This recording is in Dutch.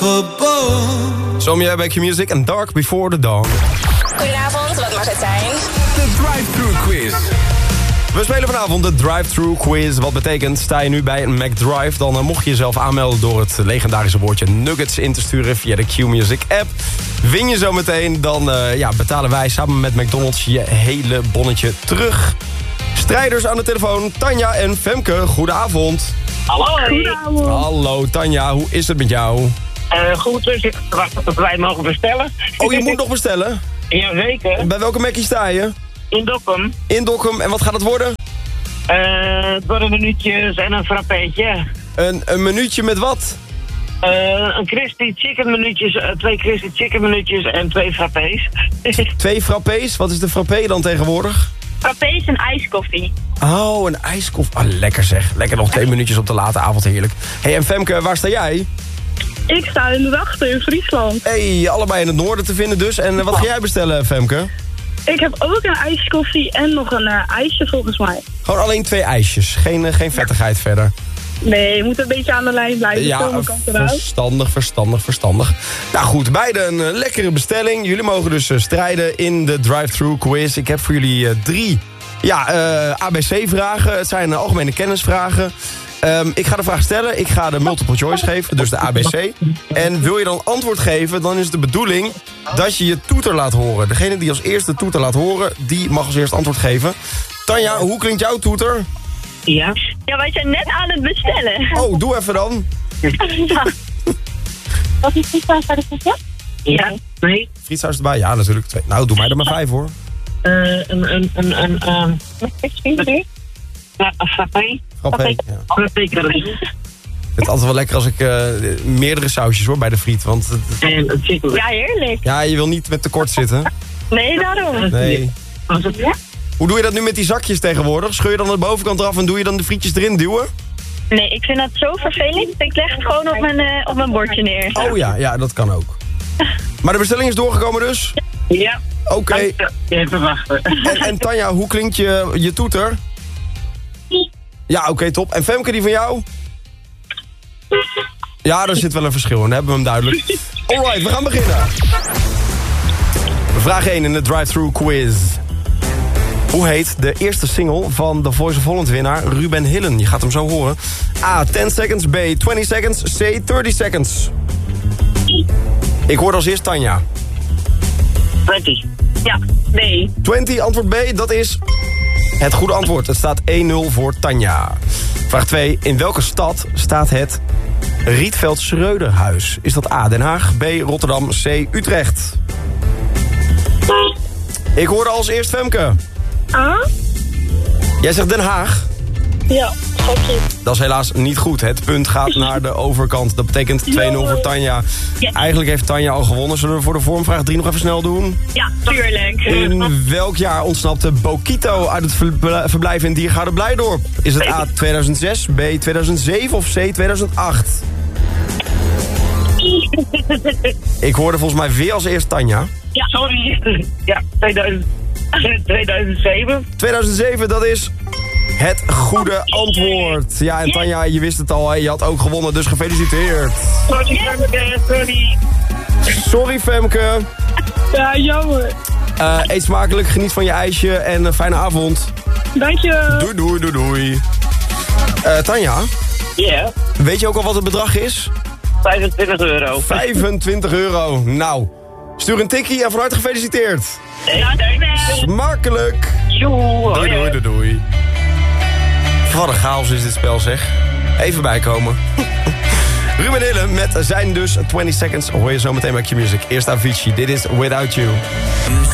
above. Somja bij Q-Music en Dark Before the Dawn. Goedenavond, wat mag het zijn? De drive-thru quiz. We spelen vanavond de drive-thru quiz. Wat betekent, sta je nu bij een McDrive... dan mocht je jezelf aanmelden door het legendarische woordje nuggets in te sturen... via de Q-Music app. Win je zo meteen, dan betalen wij samen met McDonald's je hele bonnetje terug. Strijders aan de telefoon, Tanja en Femke. Goedenavond. Hallo. Goedenavond. Hallo Tanja, hoe is het met jou? Goed, dus ik wacht tot wij mogen bestellen. Oh, je moet nog bestellen? Jazeker. Bij welke Mackie sta je? In Dokkum. In Dokkum. En wat gaat het worden? Het worden minuutjes en een frappeetje. Een minuutje met wat? Een Christy chicken minuutjes, 2 Christy chicken minuutjes en 2 frappés. 2 frappés? Wat is de frappé dan tegenwoordig? Frappés en ijskoffie. Oh, een ijskoffie. Ah, lekker zeg. Lekker nog 2 minuutjes op de late avond, heerlijk. Hey, en Femke, waar sta jij? Ik sta in de Drachten in Friesland. Hey, allebei in het noorden te vinden dus. En wat ga jij bestellen, Femke? Ik heb ook een ijskoffie en nog een ijsje volgens mij. Gewoon alleen 2 ijsjes. Geen vettigheid verder. Nee, je moet een beetje aan de lijn blijven. Ja, verstandig. Nou goed, beide een lekkere bestelling. Jullie mogen dus strijden in de drive-thru quiz. Ik heb voor jullie 3 ABC-vragen. Het zijn algemene kennisvragen. Ik ga de vraag stellen. Ik ga de multiple choice geven, dus de ABC. En wil je dan antwoord geven, dan is de bedoeling dat je je toeter laat horen. Degene die als eerste de toeter laat horen, die mag als eerste antwoord geven. Tanja, hoe klinkt jouw toeter? Ja. Ja, wij zijn net aan het bestellen. Oh, doe even dan. Wat is frietsaus bij de frietje? Ja. Nee. Frietsaus erbij? Ja, natuurlijk. 2. Nou, doe mij er maar 5 hoor. Een frappé. Frappé. Ja. Het is altijd wel lekker als ik meerdere sausjes hoor bij de friet. Want En een chicken. Ja, heerlijk. ja, je wil niet met tekort zitten. Nee, daarom. Nee. Was het ja? Hoe doe je dat nu met die zakjes tegenwoordig? Scheur je dan de bovenkant eraf en doe je dan de frietjes erin duwen? Nee, ik vind dat zo vervelend. Ik leg het gewoon op mijn bordje neer. Oh ja, dat kan ook. Maar de bestelling is doorgekomen dus? Ja. Oké. Even wachten. En Tanja, hoe klinkt je toeter? Ja, oké, top. En Femke, die van jou? Ja, er zit wel een verschil in, dan hebben we hem duidelijk. Alright, we gaan beginnen. Vraag 1 in de drive-thru quiz. Hoe heet de eerste single van de Voice of Holland winnaar Ruben Hillen? Je gaat hem zo horen. A, 10 seconds. B, 20 seconds. C, 30 seconds. Ik hoorde als eerst Tanja. 20. Ja, nee. 20, antwoord B, dat is het goede antwoord. Het staat 1-0 voor Tanja. Vraag 2. In welke stad staat het Rietveld Schreuderhuis? Is dat A, Den Haag, B, Rotterdam, C, Utrecht? Ik hoorde als eerst Femke. Ah? Jij zegt Den Haag. Ja, gokje. Dat is helaas niet goed. Het punt gaat naar de overkant. Dat betekent 2-0 voor Tanja. Yes. Eigenlijk heeft Tanja al gewonnen. Zullen we voor de vormvraag 3 nog even snel doen? Ja, tuurlijk. In welk jaar ontsnapte Bokito uit het verblijf in Diergaarde Blijdorp? Is het A 2006, B 2007 of C 2008? Ik hoorde volgens mij weer als eerst Tanja. Ja, sorry. Ja, 2007. 2007, dat is het goede antwoord. Ja, en Tanja, je wist het al, hè? Je had ook gewonnen, dus gefeliciteerd. Sorry, Femke, sorry. Sorry, Femke. Ja, jammer. Eet smakelijk, geniet van je ijsje en een fijne avond. Dank je. Doei. Tanja? Ja. Weet je ook al wat het bedrag is? €25. 25 euro. Nou, stuur een tikkie en van harte gefeliciteerd. Ja, dankjewel. Smakelijk. Doei. Wat een chaos is dit spel, zeg. Even bijkomen. Ruben Hillen met zijn dus 20 seconds. Hoor je zo meteen bij Q-Music. Eerst Avicii. Dit is Without You.